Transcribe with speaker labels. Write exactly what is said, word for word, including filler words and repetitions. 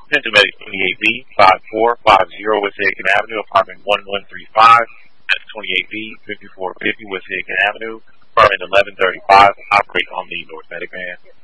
Speaker 1: Central Medic twenty-eight B, five four five zero West Aiken Avenue, apartment one one three five. That's twenty-eight B, fifty-four fifty West Aiken Avenue, apartment eleven thirty-five. Operate on the North Medic van.